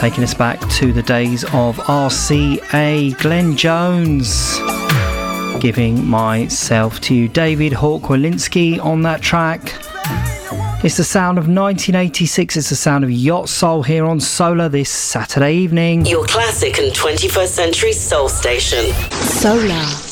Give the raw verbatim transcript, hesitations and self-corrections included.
taking us back to the days of R C A. Glenn Jones, Giving Myself to You. David Hawk Walensky on that track. It's the sound of nineteen eighty-six. It's the sound of Yacht Soul here on Solar this Saturday evening. Your classic and twenty-first century soul station. Solar.